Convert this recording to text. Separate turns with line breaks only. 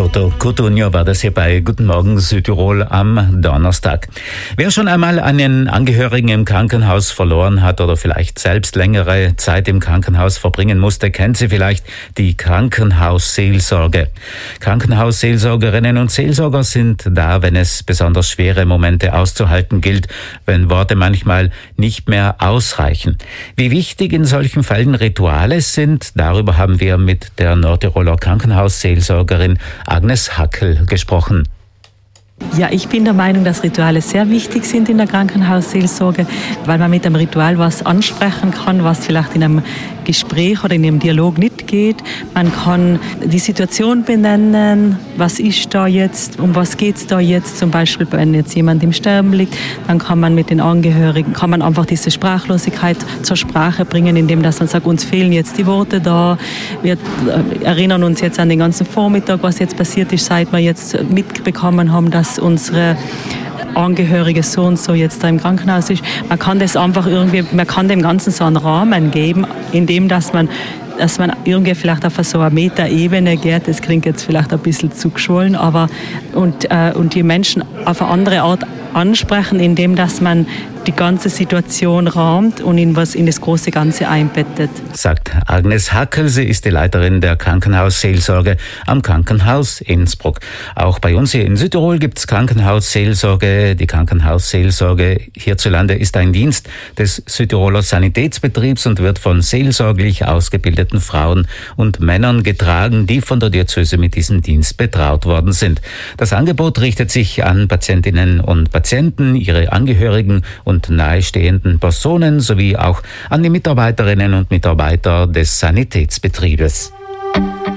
Roberto Cotugno war das hier bei Guten Morgen Südtirol am Donnerstag. Wer schon einmal einen Angehörigen im Krankenhaus verloren hat oder vielleicht selbst längere Zeit im Krankenhaus verbringen musste, kennt sie vielleicht die Krankenhausseelsorge. Krankenhausseelsorgerinnen und Seelsorger sind da, wenn es besonders schwere Momente auszuhalten gilt, wenn Worte manchmal nicht mehr ausreichen. Wie wichtig in solchen Fällen Rituale sind, darüber haben wir mit der Nordtiroler Krankenhausseelsorgerin Agnes Hackel gesprochen.
Ja, ich bin der Meinung, dass Rituale sehr wichtig sind in der Krankenhausseelsorge, weil man mit einem Ritual was ansprechen kann, was vielleicht in einem Gespräch oder in einem Dialog nicht geht. Man kann die Situation benennen, was ist da jetzt, um was geht es da jetzt, zum Beispiel wenn jetzt jemand im Sterben liegt, dann kann man mit den Angehörigen, kann man einfach diese Sprachlosigkeit zur Sprache bringen, indem dass man sagt, uns fehlen jetzt die Worte da, wir erinnern uns jetzt an den ganzen Vormittag, was jetzt passiert ist, seit wir jetzt mitbekommen haben, dass unsere Angehörige so und so jetzt da im Krankenhaus ist. Man kann das einfach irgendwie, man kann dem Ganzen so einen Rahmen geben, indem dass man irgendwie vielleicht auf so eine Metaebene geht. Das klingt jetzt vielleicht ein bisschen zu geschwollen, aber und die Menschen auf eine andere Art ansprechen, indem dass man die ganze Situation rahmt und in das große Ganze einbettet.
Sagt Agnes Hackel, sie ist die Leiterin der Krankenhausseelsorge am Krankenhaus Innsbruck. Auch bei uns hier in Südtirol gibt es Krankenhausseelsorge. Die Krankenhausseelsorge hierzulande ist ein Dienst des Südtiroler Sanitätsbetriebs und wird von seelsorglich ausgebildeten Frauen und Männern getragen, die von der Diözese mit diesem Dienst betraut worden sind. Das Angebot richtet sich an Patientinnen und Patienten, ihre Angehörigen und nahestehenden Personen sowie auch an die Mitarbeiterinnen und Mitarbeiter des Sanitätsbetriebes.